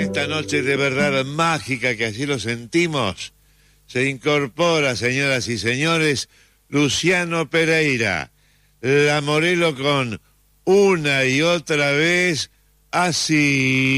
esta noche de verdad mágica, que así lo sentimos, se incorpora, señoras y señores, Luciano Pereira, la Morelo con Una y Otra Vez Así.